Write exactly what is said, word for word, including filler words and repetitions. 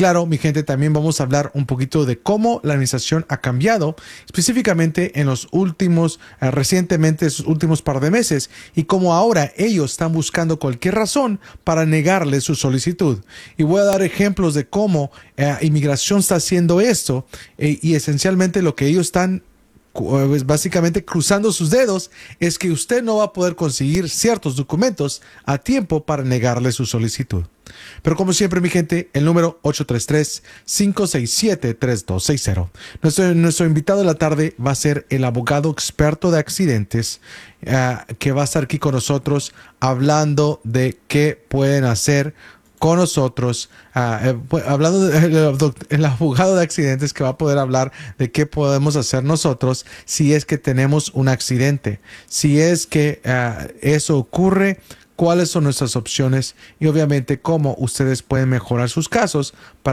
claro, mi gente, también vamos a hablar un poquito de cómo la administración ha cambiado, específicamente en los últimos, eh, recientemente, esos últimos par de meses, y cómo ahora ellos están buscando cualquier razón para negarle su solicitud. Y voy a dar ejemplos de cómo eh, inmigración está haciendo esto eh, y esencialmente lo que ellos están pues básicamente cruzando sus dedos es que usted no va a poder conseguir ciertos documentos a tiempo para negarle su solicitud. Pero como siempre, mi gente, el número ocho tres tres, cinco seis siete, tres dos seis cero. Nuestro, nuestro invitado de la tarde va a ser el abogado experto de accidentes uh, que va a estar aquí con nosotros hablando de qué pueden hacer con nosotros, uh, eh, hablando del abogado de accidentes que va a poder hablar de qué podemos hacer nosotros si es que tenemos un accidente, si es que uh, eso ocurre, cuáles son nuestras opciones y obviamente cómo ustedes pueden mejorar sus casos para